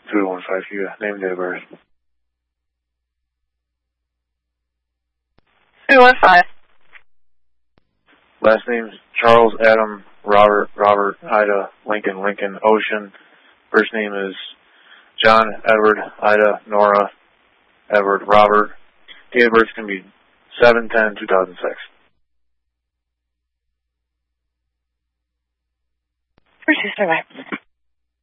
215. You name and date of birth. 215. Last name's Charles, Adam, Robert, Ida, Lincoln, Ocean. First name is John, Edward, Ida, Nora, Edward, Robert. Date of birth can be 7/10/2006. First, bye.